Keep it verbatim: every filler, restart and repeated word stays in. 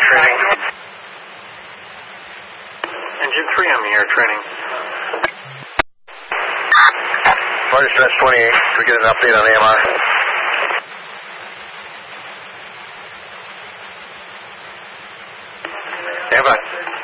training. Engine three on the air training. Flight Stretch twenty-eight, can we get an update on A M R? Stand by.